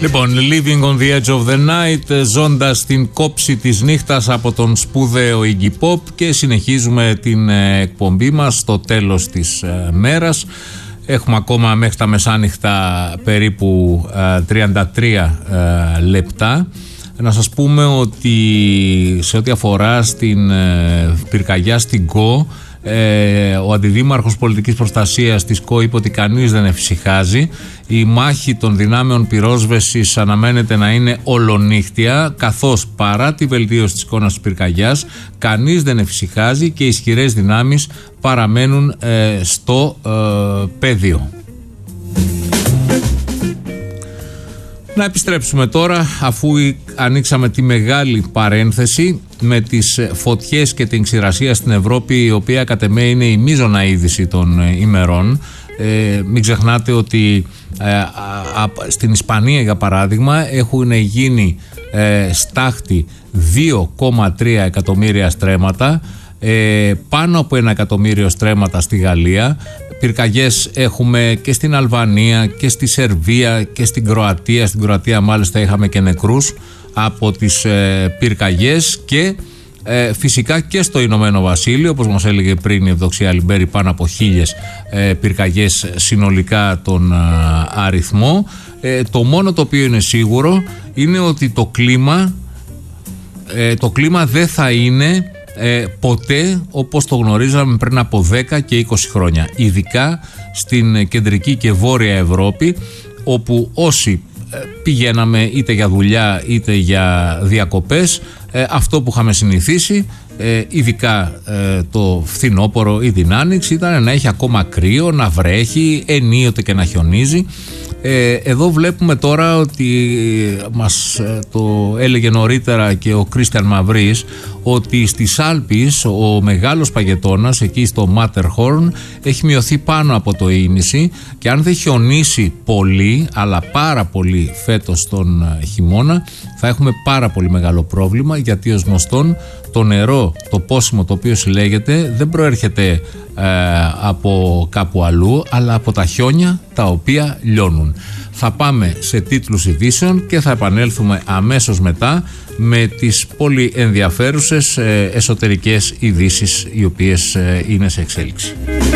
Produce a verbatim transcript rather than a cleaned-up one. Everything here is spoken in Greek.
Λοιπόν, Living on the Edge of the Night, ζώντας την κόψη της νύχτας από τον σπουδαίο Iggy Pop, και συνεχίζουμε την ε, εκπομπή μας στο τέλος της ε, μέρας. Έχουμε ακόμα μέχρι τα μεσάνυχτα περίπου ε, τριάντα τρία ε, λεπτά. Να σας πούμε ότι σε ό,τι αφορά στην ε, πυρκαγιά στην ΚΟ, Ε, ο αντιδήμαρχος πολιτικής προστασίας της ΚΟ είπε ότι κανείς δεν εφησυχάζει. Η μάχη των δυνάμεων πυρόσβεσης αναμένεται να είναι ολονύχτια, καθώς παρά τη βελτίωση της εικόνας της πυρκαγιάς κανείς δεν εφησυχάζει και οι ισχυρές δυνάμεις παραμένουν ε, στο ε, πεδίο. Να επιστρέψουμε τώρα, αφού ανοίξαμε τη μεγάλη παρένθεση με τις φωτιές και την ξηρασία στην Ευρώπη, η οποία κατ' εμέ είναι η μείζωνα είδηση των ημερών. Ε, μην ξεχνάτε ότι ε, α, α, στην Ισπανία, για παράδειγμα, έχουν γίνει ε, στάχτη δύο κόμμα τρία εκατομμύρια στρέμματα, ε, πάνω από ένα εκατομμύριο στρέμματα στη Γαλλία. Πυρκαγιές έχουμε και στην Αλβανία και στη Σερβία και στην Κροατία. Στην Κροατία μάλιστα είχαμε και νεκρούς από τις ε, πυρκαγιές, και ε, φυσικά και στο Ηνωμένο Βασίλειο, όπως μας έλεγε πριν η Ευδοξία Λιμπέρη, πάνω από χίλιες ε, πυρκαγιές συνολικά τον ε, αριθμό. Ε, το μόνο το οποίο είναι σίγουρο είναι ότι το κλίμα, ε, το κλίμα δεν θα είναι Ε, ποτέ όπως το γνωρίζαμε πριν από δέκα και είκοσι χρόνια, ειδικά στην κεντρική και βόρεια Ευρώπη, όπου όσοι ε, πηγαίναμε είτε για δουλειά είτε για διακοπές, ε, αυτό που είχαμε συνηθίσει, ε, ειδικά ε, το φθινόπωρο ή την άνοιξη, ήταν να έχει ακόμα κρύο, να βρέχει, ενίοτε και να χιονίζει. Ε, εδώ βλέπουμε τώρα ότι μας ε, το έλεγε νωρίτερα και ο Κρίστιαν Μαυρής, ότι στις Άλπεις ο μεγάλος παγετώνας εκεί στο Μάτερχορν έχει μειωθεί πάνω από το ίμιση, και αν δεν χιονίσει πολύ, αλλά πάρα πολύ φέτος τον χειμώνα, θα έχουμε πάρα πολύ μεγάλο πρόβλημα, γιατί ως γνωστόν το νερό, το πόσιμο το οποίο συλλέγεται, δεν προέρχεται ε, από κάπου αλλού, αλλά από τα χιόνια τα οποία λιώνουν. Θα πάμε σε τίτλους ειδήσεων και θα επανέλθουμε αμέσως μετά με τις πολύ ενδιαφέρουσες ε, εσωτερικές ειδήσεις, οι οποίες ε, είναι σε εξέλιξη.